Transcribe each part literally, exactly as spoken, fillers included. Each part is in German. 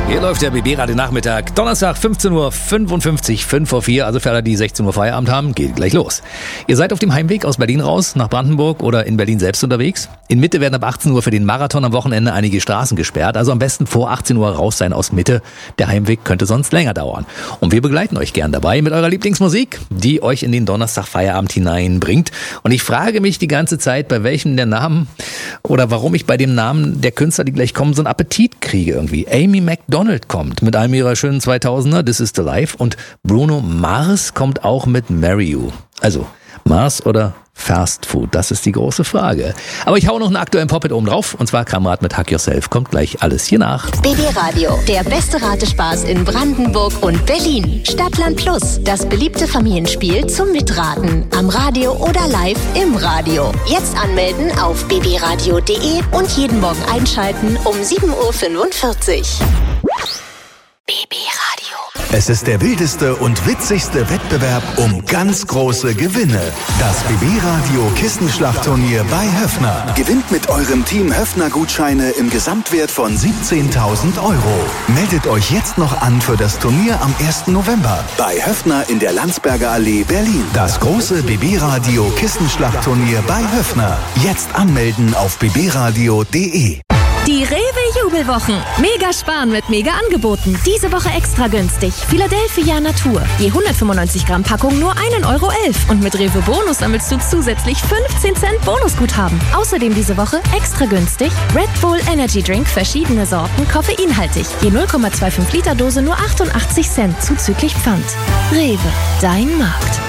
Hier läuft der B B-Radio Nachmittag. Donnerstag, fünfzehn Uhr fünfundfünfzig, fünf vor vier. Also für alle, die sechzehn Uhr Feierabend haben, geht gleich los. Ihr seid auf dem Heimweg aus Berlin raus, nach Brandenburg oder in Berlin selbst unterwegs. In Mitte werden ab achtzehn Uhr für den Marathon am Wochenende einige Straßen gesperrt. Also am besten vor achtzehn Uhr raus sein aus Mitte. Der Heimweg könnte sonst länger dauern. Und wir begleiten euch gern dabei mit eurer Lieblingsmusik, die euch in den Donnerstag-Feierabend hineinbringt. Und ich frage mich die ganze Zeit, bei welchem der Namen oder warum ich bei dem Namen der Künstler, die gleich kommen, so einen Appetit kriege irgendwie. Amy Macdonald kommt mit einem ihrer schönen zweitausender, This is the Life, und Bruno Mars kommt auch mit Marry You. Also Mars oder Fast Food, das ist die große Frage. Aber ich hau noch einen aktuellen Pop-It oben drauf, und zwar Kamerad mit Hug Yourself. Kommt gleich alles hier nach. B B-Radio, der beste Ratespaß in Brandenburg und Berlin. Stadtland Plus, das beliebte Familienspiel zum Mitraten. Am Radio oder live im Radio. Jetzt anmelden auf b b radio punkt de und jeden Morgen einschalten um sieben Uhr fünfundvierzig. B B-Radio. Es ist der wildeste und witzigste Wettbewerb um ganz große Gewinne. Das B B-Radio Kissenschlachtturnier bei Höffner. Gewinnt mit eurem Team Höffner-Gutscheine im Gesamtwert von siebzehntausend Euro. Meldet euch jetzt noch an für das Turnier am ersten November bei Höffner in der Landsberger Allee, Berlin. Das große B B-Radio Kissenschlachtturnier bei Höffner. Jetzt anmelden auf b b radio punkt de. Die Rewe-Jubelwochen. Mega sparen mit Mega-Angeboten. Diese Woche extra günstig. Philadelphia Natur. Je hundertfünfundneunzig Gramm Packung nur ein Euro elf. Und mit Rewe Bonus sammelst du zusätzlich fünfzehn Cent Bonusguthaben. Außerdem diese Woche extra günstig Red Bull Energy Drink, verschiedene Sorten, koffeinhaltig. Je null Komma fünfundzwanzig Liter Dose nur achtundachtzig Cent zuzüglich Pfand. Rewe, dein Markt.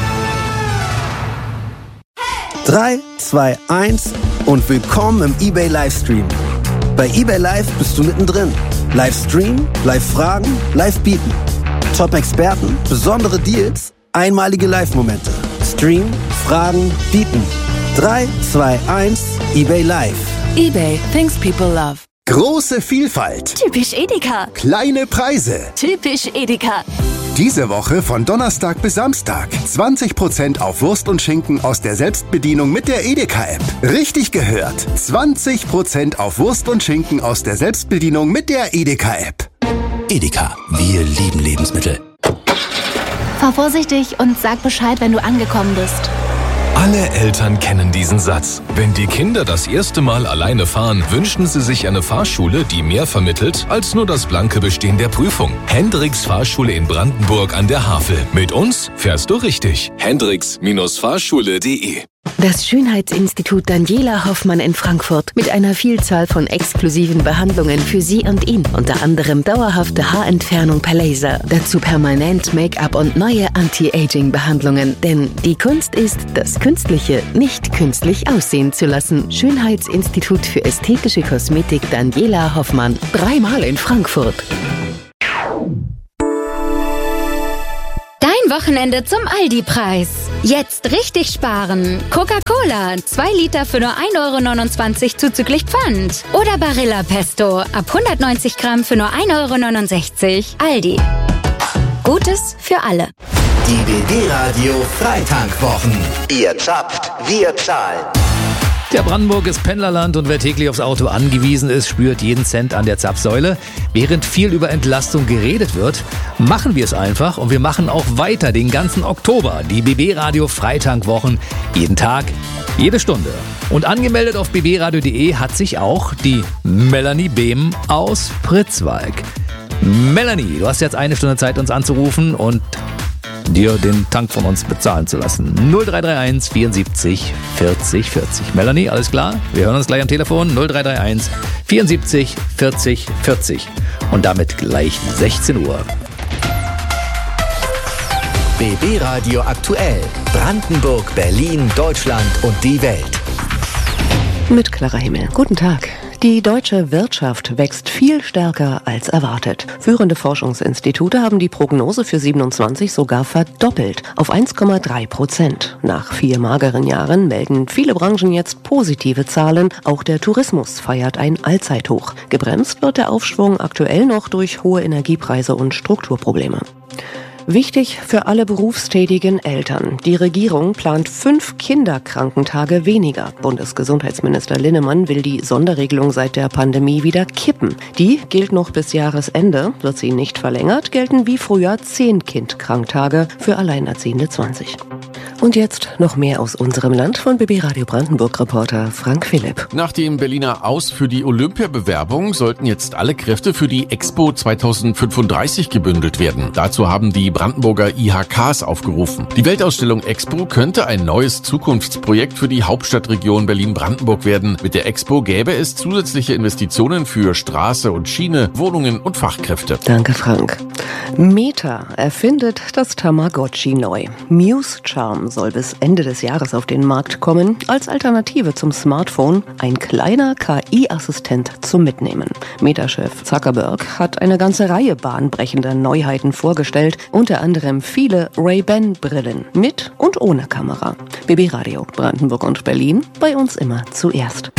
drei, zwei, eins und willkommen im eBay Livestream. Bei eBay Live bist du mittendrin. Live streamen, live fragen, live bieten. Top-Experten, besondere Deals, einmalige Live-Momente. Streamen, fragen, bieten. drei, zwei, eins, eBay Live. eBay, things people love. Große Vielfalt. Typisch Edeka. Kleine Preise. Typisch Edeka. Diese Woche von Donnerstag bis Samstag. zwanzig Prozent auf Wurst und Schinken aus der Selbstbedienung mit der Edeka-App. Richtig gehört. zwanzig Prozent auf Wurst und Schinken aus der Selbstbedienung mit der Edeka-App. Edeka. Wir lieben Lebensmittel. Fahr vorsichtig und sag Bescheid, wenn du angekommen bist. Alle Eltern kennen diesen Satz. Wenn die Kinder das erste Mal alleine fahren, wünschen sie sich eine Fahrschule, die mehr vermittelt als nur das blanke Bestehen der Prüfung. Hendricks Fahrschule in Brandenburg an der Havel. Mit uns fährst du richtig. Hendricks Fahrschule punkt de. Das Schönheitsinstitut Daniela Hoffmann in Frankfurt mit einer Vielzahl von exklusiven Behandlungen für Sie und ihn. Unter anderem dauerhafte Haarentfernung per Laser, dazu permanent Make-up und neue Anti-Aging-Behandlungen. Denn die Kunst ist, das Künstliche nicht künstlich aussehen zu lassen. Schönheitsinstitut für ästhetische Kosmetik Daniela Hoffmann. Dreimal in Frankfurt. Dein Wochenende zum Aldi-Preis. Jetzt richtig sparen. Coca-Cola, zwei Liter für nur ein Euro neunundzwanzig zuzüglich Pfand. Oder Barilla Pesto, ab hundertneunzig Gramm für nur ein Euro neunundsechzig. Aldi. Gutes für alle. Die B B-Radio Freitankwwochen. Ihr zapft, wir zahlen. Der Brandenburg ist Pendlerland, und wer täglich aufs Auto angewiesen ist, spürt jeden Cent an der Zapfsäule. Während viel über Entlastung geredet wird, machen wir es einfach, und wir machen auch weiter den ganzen Oktober. Die B B-Radio Freitankwwochen. Jeden Tag, jede Stunde. Und angemeldet auf b b radio punkt de hat sich auch die Melanie Behm aus Pritzwalk. Melanie, du hast jetzt eine Stunde Zeit, uns anzurufen und dir den Tank von uns bezahlen zu lassen. null drei drei eins vierundsiebzig vierzig vierzig. Melanie, alles klar? Wir hören uns gleich am Telefon. null drei drei eins vierundsiebzig vierzig vierzig. Und damit gleich sechzehn Uhr. B B-Radio aktuell. Brandenburg, Berlin, Deutschland und die Welt. Mit Clara Himmel. Guten Tag. Die deutsche Wirtschaft wächst viel stärker als erwartet. Führende Forschungsinstitute haben die Prognose für siebenundzwanzig sogar verdoppelt auf eins Komma drei Prozent. Nach vier mageren Jahren melden viele Branchen jetzt positive Zahlen. Auch der Tourismus feiert ein Allzeithoch. Gebremst wird der Aufschwung aktuell noch durch hohe Energiepreise und Strukturprobleme. Wichtig für alle berufstätigen Eltern. Die Regierung plant fünf Kinderkrankentage weniger. Bundesgesundheitsminister Linnemann will die Sonderregelung seit der Pandemie wieder kippen. Die gilt noch bis Jahresende. Wird sie nicht verlängert, gelten wie früher zehn Kindkranktage, für Alleinerziehende zwanzig. Und jetzt noch mehr aus unserem Land von B B Radio Brandenburg-Reporter Frank Philipp. Nach dem Berliner Aus für die Olympiabewerbung sollten jetzt alle Kräfte für die Expo zweitausendfünfunddreißig gebündelt werden. Dazu haben die Brandenburger I H Ks aufgerufen. Die Weltausstellung Expo könnte ein neues Zukunftsprojekt für die Hauptstadtregion Berlin-Brandenburg werden. Mit der Expo gäbe es zusätzliche Investitionen für Straße und Schiene, Wohnungen und Fachkräfte. Danke, Frank. Meta erfindet das Tamagotchi neu. Muse Charm soll bis Ende des Jahres auf den Markt kommen. Als Alternative zum Smartphone ein kleiner K I-Assistent zum Mitnehmen. Meta-Chef Zuckerberg hat eine ganze Reihe bahnbrechender Neuheiten vorgestellt. Unter anderem viele Ray-Ban-Brillen mit und ohne Kamera. B B Radio Brandenburg und Berlin, bei uns immer zuerst.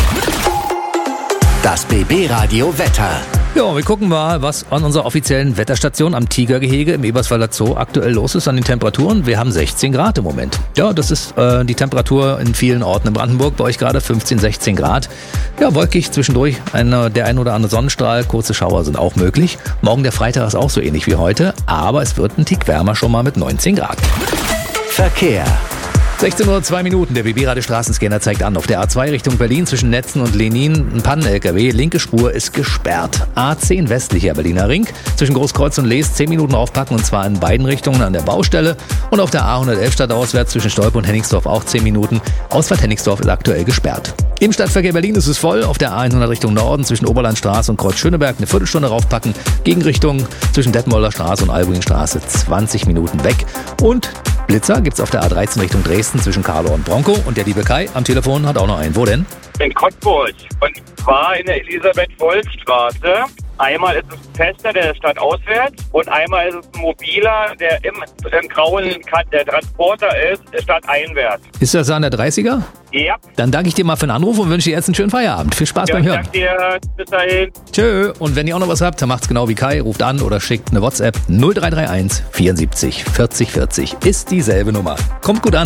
Das B B Radio Wetter. Ja, wir gucken mal, was an unserer offiziellen Wetterstation am Tigergehege im Eberswalder Zoo aktuell los ist an den Temperaturen. Wir haben sechzehn Grad im Moment. Ja, das ist äh, die Temperatur in vielen Orten in Brandenburg. Bei euch gerade fünfzehn, sechzehn Grad. Ja, wolkig zwischendurch. Eine, der ein oder andere Sonnenstrahl, kurze Schauer sind auch möglich. Morgen der Freitag ist auch so ähnlich wie heute. Aber es wird ein Tick wärmer schon mal mit neunzehn Grad. Verkehr. sechzehn Uhr zwei Minuten, der B B-Radio Straßenscanner zeigt an. Auf der A zwei Richtung Berlin zwischen Netzen und Lenin ein Pannen-L K W. Linke Spur ist gesperrt. A zehn westlicher Berliner Ring zwischen Großkreuz und Lees zehn Minuten aufpacken und zwar in beiden Richtungen an der Baustelle. Und auf der A hundertelf stadtauswärts zwischen Stolpe und Hennigsdorf auch zehn Minuten. Ausfahrt Hennigsdorf ist aktuell gesperrt. Im Stadtverkehr Berlin ist es voll. Auf der A hundert Richtung Norden zwischen Oberlandstraße und Kreuz Schöneberg eine Viertelstunde raufpacken. Gegenrichtung zwischen Detmolder Straße und Albuinstraße zwanzig Minuten weg. Und Blitzer gibt's auf der A dreizehn Richtung Dresden zwischen Karlau und Bronco. Und der liebe Kai am Telefon hat auch noch einen. Wo denn? In Cottbus. Und zwar in der Elisabeth-Volt-Straße. Einmal ist es ein Fester, der Stadt auswärts. Und einmal ist es ein mobiler, der im, im grauen der Transporter ist, Stadt einwärts. Ist das an der dreißiger? Ja. Dann danke ich dir mal für den Anruf und wünsche dir jetzt einen schönen Feierabend. Viel Spaß ja, beim Hören. Danke dir. Bis dahin. Tschö. Und wenn ihr auch noch was habt, dann macht's genau wie Kai. Ruft an oder schickt eine WhatsApp. null drei drei eins vierundsiebzig vierzig vierzig ist dieselbe Nummer. Kommt gut an.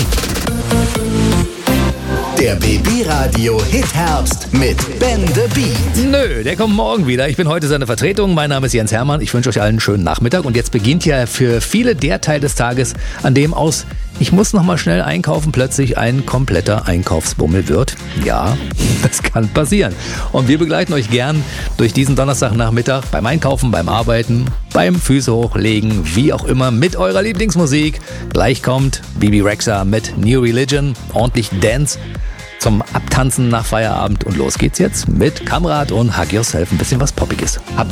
Der B B-Radio Hit Herbst mit Ben the Beat. Nö, der kommt morgen wieder. Ich bin heute seine Vertretung. Mein Name ist Jens Hermann. Ich wünsche euch allen einen schönen Nachmittag. Und jetzt beginnt ja für viele der Teil des Tages, an dem aus ich muss noch mal schnell einkaufen, plötzlich ein kompletter Einkaufsbummel wird. Ja, das kann passieren. Und wir begleiten euch gern durch diesen Donnerstagnachmittag beim Einkaufen, beim Arbeiten, beim Füße hochlegen, wie auch immer, mit eurer Lieblingsmusik. Gleich kommt Bibi Rexha mit New Religion, ordentlich Dance zum Abtanzen nach Feierabend. Und los geht's jetzt mit Kamrat und Hug Yourself, ein bisschen was Poppiges. Habt